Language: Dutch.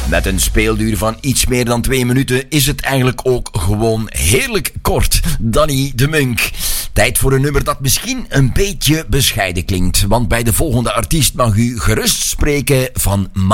Met een speelduur van iets meer dan 2 minuten is het eigenlijk ook gewoon heerlijk kort. Danny de Munk. Tijd voor een nummer dat misschien een beetje bescheiden klinkt. Want bij de volgende artiest mag u gerust spreken van